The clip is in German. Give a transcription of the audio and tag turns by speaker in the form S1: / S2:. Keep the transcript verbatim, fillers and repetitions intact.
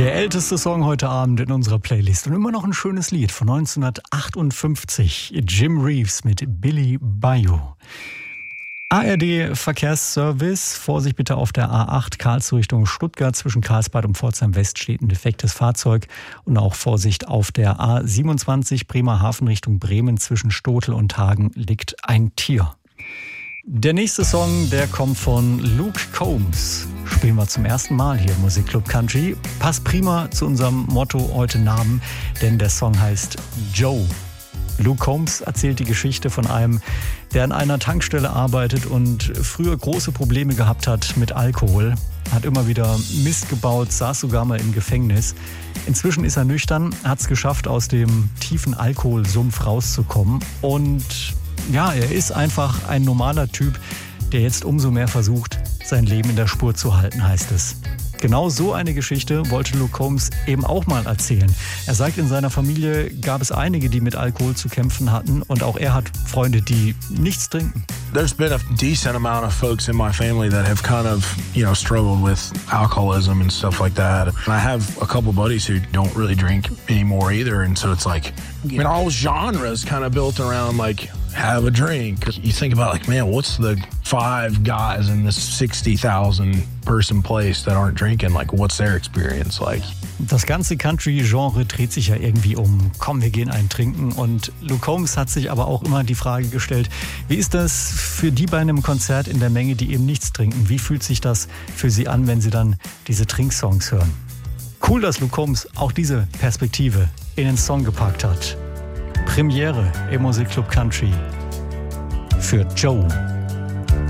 S1: Der älteste Song heute Abend in unserer Playlist und immer noch ein schönes Lied von neunzehnhundertachtundfünfzig. Jim Reeves mit Billy Bayou. A R D-Verkehrsservice. Vorsicht bitte auf der A acht Karlsruhe Richtung Stuttgart. Zwischen Karlsbad und Pforzheim West steht ein defektes Fahrzeug. Und auch Vorsicht auf der A siebenundzwanzig Bremerhaven Richtung Bremen. Zwischen Stotel und Hagen liegt ein Tier. Der nächste Song, der kommt von Luke Combs. Spielen wir zum ersten Mal hier im Musikclub Country. Passt prima zu unserem Motto heute Namen, denn der Song heißt Joe. Luke Combs erzählt die Geschichte von einem, der an einer Tankstelle arbeitet und früher große Probleme gehabt hat mit Alkohol. Hat immer wieder Mist gebaut, saß sogar mal im Gefängnis. Inzwischen ist er nüchtern, hat es geschafft, aus dem tiefen Alkoholsumpf rauszukommen. Und ja, er ist einfach ein normaler Typ, der jetzt umso mehr versucht, sein Leben in der Spur zu halten, heißt es. Genau so eine Geschichte wollte Luke Combs eben auch mal erzählen. Er sagt, in seiner Familie gab es einige, die mit Alkohol zu kämpfen hatten und auch er hat Freunde, die nichts trinken.
S2: There's been a decent amount of folks in my family that have kind of, you know, struggled with alcoholism and stuff like that. And I have a couple buddies who don't really drink anymore either. And so it's like, I mean, all genres kind of built around like, have a drink. You think about like, man, what's the five guys in this sixty thousand person place that aren't drinking? Like, what's their experience like?
S1: Das ganze Country-Genre dreht sich ja irgendwie um, komm, wir gehen einen trinken. Und Luke Combs hat sich aber auch immer die Frage gestellt, wie ist das für die bei einem Konzert in der Menge, die eben nichts trinken? Wie fühlt sich das für sie an, wenn sie dann diese Trinksongs hören? Cool, dass Luke Combs auch diese Perspektive in den Song gepackt hat. Premiere im Musikclub Country für Joe.